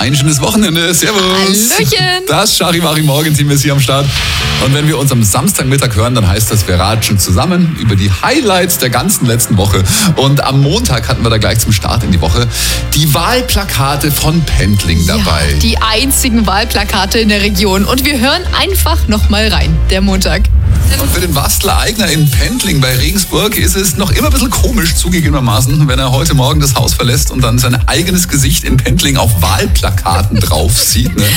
ein schönes Wochenende. Servus. Hallöchen. Das Charivari-Morgenteam ist hier am Start. Und wenn wir uns am Samstagmittag hören, dann heißt das, wir ratschen zusammen über die Highlights der ganzen letzten Woche. Und am Montag hatten wir da gleich zum Start in die Woche die Wahlplakate von Pendling dabei. Ja, die einzigen Wahlplakate in der Region. Und wir hören einfach nochmal rein, der Montag. Und für den Bastler Eigner in Pendling bei Regensburg ist es noch immer ein bisschen komisch zugegebenermaßen, wenn er heute Morgen das Haus verlässt und dann sein eigenes Gesicht in Pendling auf Wahlplakaten drauf sieht. Ne?